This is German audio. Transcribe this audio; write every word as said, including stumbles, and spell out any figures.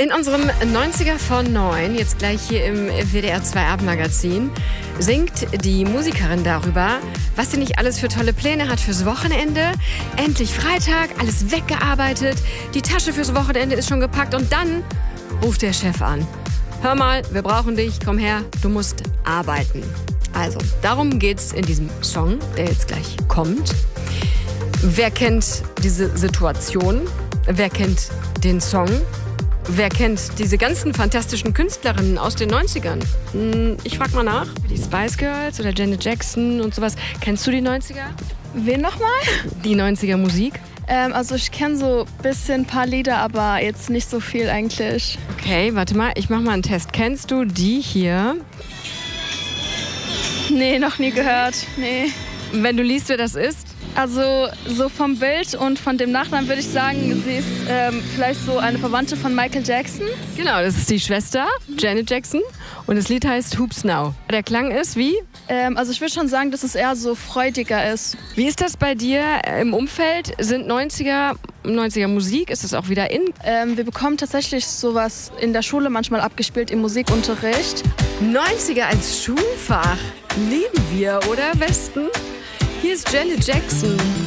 In unserem neunziger von neun, jetzt gleich hier im W D R zwei Abendmagazin, singt die Musikerin darüber, was sie nicht alles für tolle Pläne hat fürs Wochenende. Endlich Freitag, alles weggearbeitet, die Tasche fürs Wochenende ist schon gepackt und dann ruft der Chef an. Hör mal, wir brauchen dich, komm her, du musst arbeiten. Also, darum geht's in diesem Song, der jetzt gleich kommt. Wer kennt diese Situation? Wer kennt den Song? Wer kennt diese ganzen fantastischen Künstlerinnen aus den neunzigern? Hm, ich frag mal nach. Die Spice Girls oder Janet Jackson und sowas. Kennst du die neunziger? Wen nochmal? Die neunziger Musik? Ähm, also ich kenne so ein bisschen ein paar Lieder, aber jetzt nicht so viel eigentlich. Okay, warte mal, ich mach mal einen Test. Kennst du die hier? Nee, noch nie gehört. Nee. Wenn du liest, wer das ist? Also so vom Bild und von dem Nachnamen würde ich sagen, sie ist ähm, vielleicht so eine Verwandte von Michael Jackson. Genau, das ist die Schwester, Janet Jackson. Und das Lied heißt Hoops Now. Der Klang ist wie? Ähm, also ich würde schon sagen, dass es eher so freudiger ist. Wie ist das bei dir im Umfeld? Sind neunziger, neunziger Musik? Ist das auch wieder in? Ähm, wir bekommen tatsächlich sowas in der Schule manchmal abgespielt im Musikunterricht. neunziger als Schulfach. Lieben wir, oder Westen? Hier ist Janet Jackson.